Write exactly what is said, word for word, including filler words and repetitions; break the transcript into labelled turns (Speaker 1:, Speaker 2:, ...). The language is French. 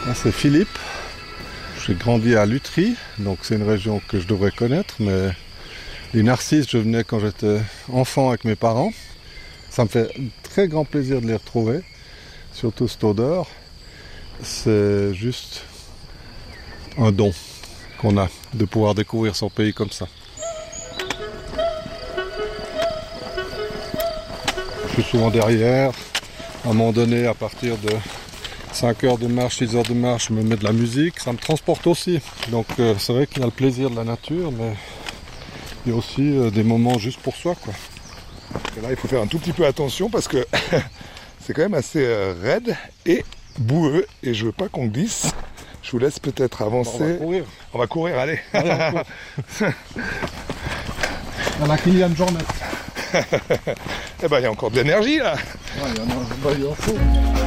Speaker 1: Là, c'est Philippe. J'ai grandi à Lutry, donc c'est une région que je devrais connaître, mais les narcisses, je venais quand j'étais enfant avec mes parents. Ça me fait très grand plaisir de les retrouver, surtout cette odeur. C'est juste un don qu'on a de pouvoir découvrir son pays comme ça. Je suis souvent derrière. À un moment donné, à partir de cinq heures de marche, six heures de marche, je me mets de la musique. Ça me transporte aussi. Donc euh, c'est vrai qu'il y a le plaisir de la nature, mais il y a aussi euh, des moments juste pour soi, quoi.
Speaker 2: Et là, il faut faire un tout petit peu attention parce que c'est quand même assez euh, raide et boueux. Et je veux pas qu'on glisse. Je vous laisse peut-être avancer.
Speaker 1: On va courir.
Speaker 2: On va courir, allez.
Speaker 1: Allez, on court. À la Kylian Jornet.
Speaker 2: Eh ben, il y a encore de l'énergie là.
Speaker 1: Ouais, il y en a, bah, il en faut.